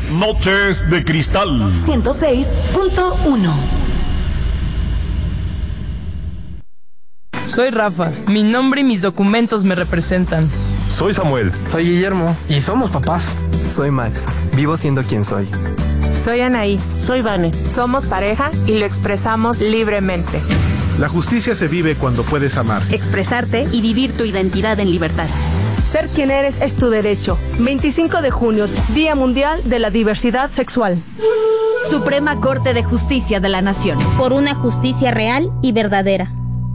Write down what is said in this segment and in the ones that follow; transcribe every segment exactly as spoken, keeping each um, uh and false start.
Noches de Cristal ciento seis punto uno. Soy Rafa, mi nombre y mis documentos me representan. Soy Samuel. Soy Guillermo y somos papás. Soy Max, vivo siendo quien soy. Soy Anaí. Soy Vane. Somos pareja y lo expresamos libremente. La justicia se vive cuando puedes amar, expresarte y vivir tu identidad en libertad. Ser quien eres es tu derecho. veinticinco de junio, Día Mundial de la Diversidad Sexual. Suprema Corte de Justicia de la Nación. Por una justicia real y verdadera.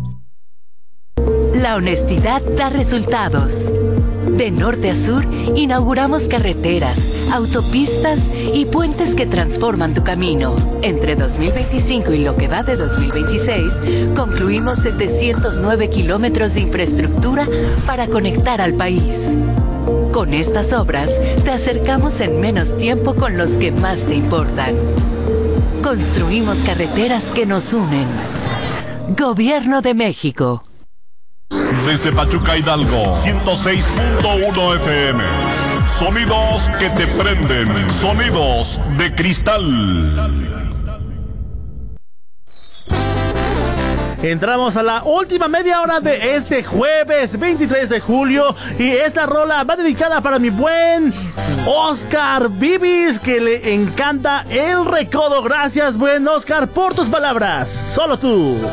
La honestidad da resultados. De norte a sur, inauguramos carreteras, autopistas y puentes que transforman tu camino. Entre dos mil veinticinco y lo que va de dos mil veintiséis, concluimos setecientos nueve kilómetros de infraestructura para conectar al país. Con estas obras, te acercamos en menos tiempo con los que más te importan. Construimos carreteras que nos unen. Gobierno de México. Desde Pachuca, Hidalgo, ciento seis punto uno F M. Sonidos que te prenden. Sonidos de cristal. Entramos a la última media hora de este jueves veintitrés de julio y esta rola va dedicada para mi buen Oscar Vivis, que le encanta el recodo. Gracias, buen Oscar, por tus palabras. Solo tú.